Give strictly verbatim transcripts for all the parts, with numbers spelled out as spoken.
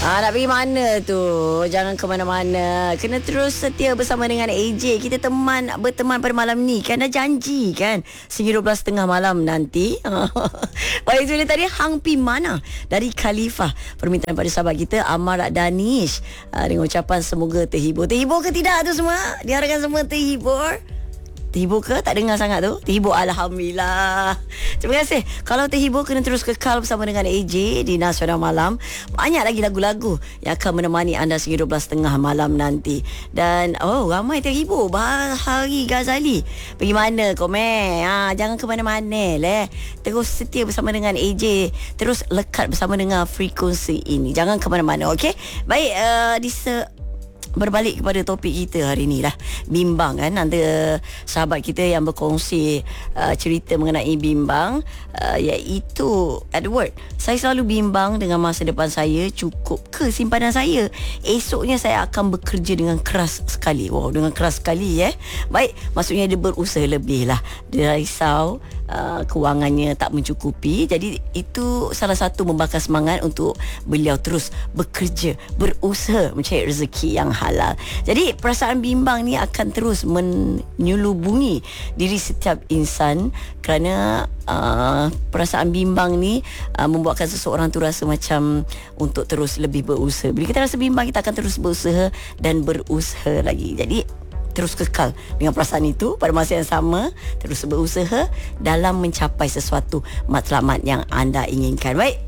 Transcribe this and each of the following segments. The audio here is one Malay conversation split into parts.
Ah, nak pergi mana tu? Jangan ke mana-mana. Kena terus setia bersama dengan A J. Kita teman berteman pada malam ni. Kan dah janji kan. Sehingga dua belas tiga puluh malam nanti. Baik, itu dia tadi Hang Pi Mana dari Khalifah. Permintaan pada sahabat kita Amar Danish. Ah, dengan ucapan semoga terhibur. Terhibur ke tidak tu semua? Diharapkan semua terhibur. Terhibur ke? Tak dengar sangat tu? Terhibur, Alhamdulillah. Terima kasih. Kalau terhibur, kena terus kekal bersama dengan A J di Nasional Malam. Banyak lagi lagu-lagu yang akan menemani anda sehingga dua belas tiga puluh malam nanti. Dan oh, ramai terhibur. Bahari Ghazali. Pergi mana komen? Ha, jangan ke mana-mana leh. Terus setia bersama dengan A J. Terus lekat bersama dengan frekuensi ini. Jangan ke mana-mana, okey? Baik, uh, di se- berbalik kepada topik kita hari ni lah, bimbang kan. Ada sahabat kita yang berkongsi uh, cerita mengenai bimbang, uh, iaitu Edward, saya selalu bimbang dengan masa depan saya. Cukup ke simpanan saya? Esoknya saya akan bekerja dengan keras sekali. Wow, dengan keras sekali eh. Baik, maksudnya dia berusaha lebih lah. Dia risau uh, kewangannya tak mencukupi. Jadi itu salah satu membakar semangat untuk beliau terus bekerja, berusaha mencari rezeki yang halal. Jadi perasaan bimbang ni akan terus menyelubungi diri setiap insan, kerana uh, perasaan bimbang ni uh, membuatkan seseorang tu rasa macam untuk terus lebih berusaha. Bila kita rasa bimbang, kita akan terus berusaha dan berusaha lagi. Jadi terus kekal dengan perasaan itu. Pada masa yang sama, terus berusaha dalam mencapai sesuatu matlamat yang anda inginkan. Baik,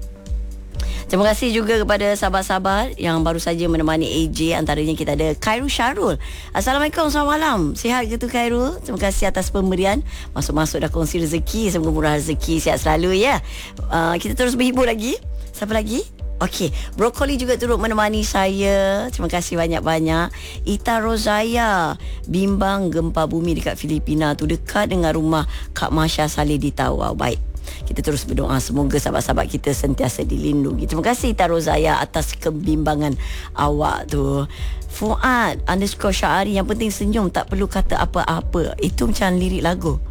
terima kasih juga kepada sahabat-sahabat yang baru saja menemani A J. Antaranya kita ada Khairul Syarul. Assalamualaikum, selamat malam. Sihat ke tu Khairul? Terima kasih atas pemberian. Masuk-masuk dah kongsi rezeki. Semoga murah rezeki, sihat selalu ya. Uh, kita terus berhibur lagi. Siapa lagi? Okey, Brokoli juga turut menemani saya. Terima kasih banyak-banyak. Ita Rozaya, bimbang gempa bumi dekat Filipina tu, dekat dengan rumah Kak Masya Saleh di Tawau. Baik, kita terus berdoa semoga sahabat-sahabat kita sentiasa dilindungi. Terima kasih Ita Rozaya atas kebimbangan awak tu. Fuad underscore Syahari, yang penting senyum, tak perlu kata apa-apa. Itu macam lirik lagu.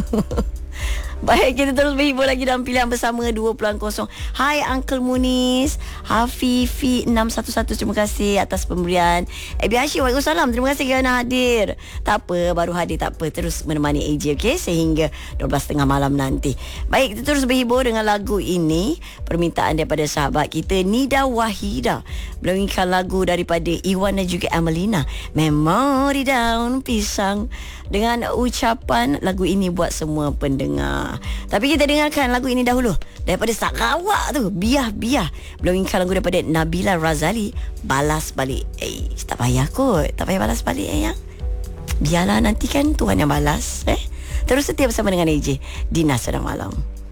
Baik, kita terus berhibur lagi dalam pilihan bersama dua kosong. Hai Uncle Muniz, Hafifi enam satu satu, terima kasih atas pemberian. Ebi Hashim, Waalaikumsalam, terima kasih kerana hadir. Tak apa, baru hadir tak apa, terus menemani A J, okey, sehingga dua belas tiga puluh malam nanti. Baik, kita terus berhibur dengan lagu ini, permintaan daripada sahabat kita Nida Wahida. Beliau inginkan lagu daripada Iwan dan juga Amelina, Memori Daun Pisang. Dengan ucapan lagu ini buat semua pendengar. Tapi kita dengarkan lagu ini dahulu daripada Sarawak tu, Biah Biah. Belum ingat lagu daripada Nabila Razali, Balas Balik. Eh, tak payah kot, tak payah balas balik eh, yang biarlah nanti kan Tuhan yang balas eh. Terus setia bersama dengan A J di Nasional Malam.